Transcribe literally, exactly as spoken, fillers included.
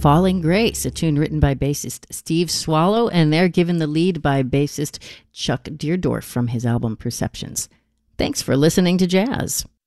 Falling Grace, a tune written by bassist Steve Swallow, and they're given the lead by bassist Chuck Deerdorf from his album Perceptions. Thanks for listening to Jazz.